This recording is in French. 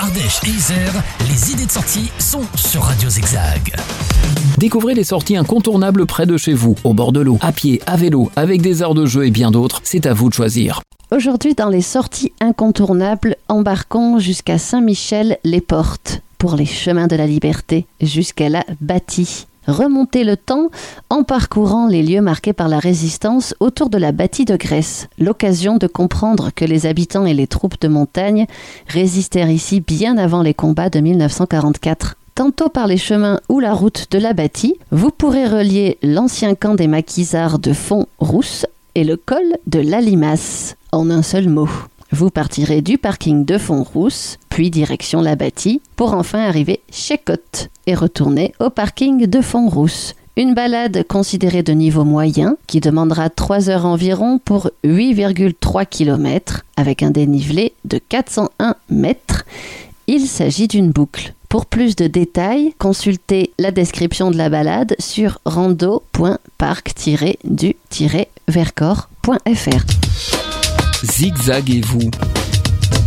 Ardèche et Isère, les idées de sortie sont sur Radio Zigzag. Découvrez les sorties incontournables près de chez vous, au bord de l'eau, à pied, à vélo, avec des aires de jeu et bien d'autres. C'est à vous de choisir. Aujourd'hui, dans les sorties incontournables, embarquons jusqu'à Saint-Michel-les-Portes pour les chemins de la liberté, jusqu'à la bâtie. Remontez le temps en parcourant les lieux marqués par la résistance autour de la bâtie de Grèce. L'occasion de comprendre que les habitants et les troupes de montagne résistèrent ici bien avant les combats de 1944. Tantôt par les chemins ou la route de la bâtie, vous pourrez relier l'ancien camp des maquisards de Font-Rousse et le col de la Limace, en un seul mot. Vous partirez du parking de Font-Rousse, puis direction la bâtie, pour enfin arriver chez Côte et retourner au parking de Font-Rousse. Une balade considérée de niveau moyen, qui demandera 3 heures environ pour 8,3 km, avec un dénivelé de 401 mètres. Il s'agit d'une boucle. Pour plus de détails, consultez la description de la balade sur rando.parc-du-vercors.fr. Zigzaguez-vous.